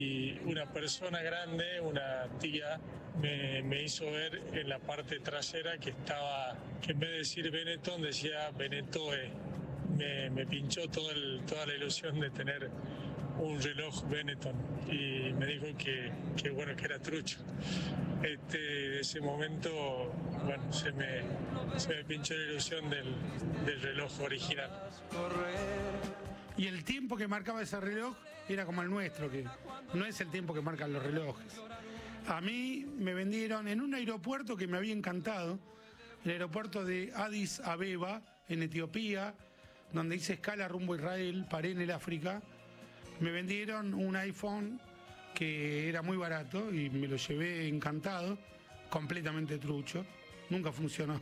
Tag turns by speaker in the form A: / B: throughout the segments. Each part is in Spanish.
A: Y una persona grande, una tía, me hizo ver en la parte trasera que en vez de decir Benetton decía Benettoe. Me pinchó toda la ilusión de tener un reloj Benetton y me dijo que bueno, que era trucho. De ese momento, bueno, se me pinchó la ilusión del reloj original.
B: Y el tiempo que marcaba ese reloj era como el nuestro, que no es el tiempo que marcan los relojes. A mí me vendieron en un aeropuerto que me había encantado, el aeropuerto de Addis Abeba, en Etiopía, donde hice escala rumbo a Israel, paré en el África. Me vendieron un iPhone que era muy barato y me lo llevé encantado, completamente trucho, nunca funcionó.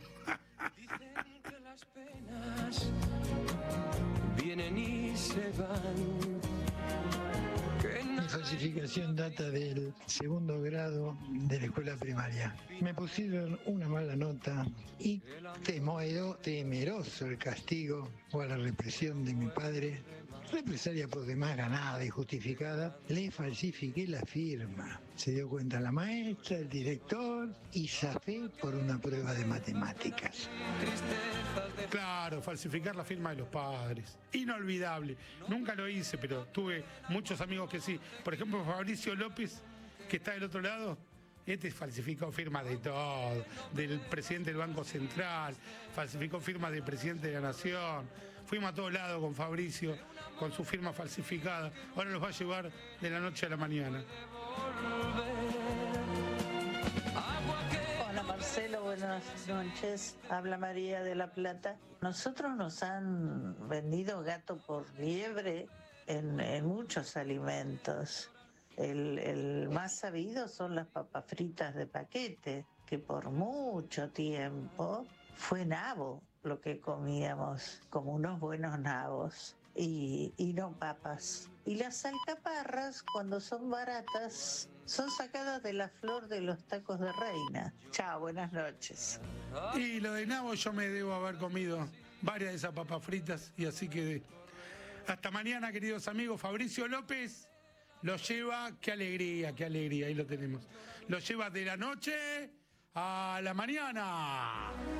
C: Vienen y se van.
D: Mi falsificación data del segundo grado de la escuela primaria. Me pusieron una mala nota y temeroso el castigo o a la represión de mi padre, represalia por demás ganada y justificada, le falsifiqué la firma. Se dio cuenta la maestra, el director y zafé por una prueba de matemáticas.
B: Claro, falsificar la firma de los padres. Inolvidable. Nunca lo hice, pero tuve muchos amigos que sí. Por ejemplo, Fabricio López, que está del otro lado, falsificó firmas de todo, del presidente del Banco Central, falsificó firmas del presidente de la Nación. Fuimos a todos lados con Fabricio, con su firma falsificada. Ahora los va a llevar de la noche a la mañana.
E: Hola Marcelo, buenas noches. Habla María de La Plata. Nosotros nos han vendido gato por liebre en muchos alimentos. El más sabido son las papas fritas de paquete, que por mucho tiempo fue nabo lo que comíamos, como unos buenos nabos, y no papas. Y las alcaparras, cuando son baratas, son sacadas de la flor de los tacos de reina. Chao, buenas noches.
B: Y lo de nabo yo me debo haber comido varias de esas papas fritas y así quedé. Hasta mañana, queridos amigos. Fabricio López lo lleva, qué alegría, ahí lo tenemos. Lo lleva de la noche a la mañana.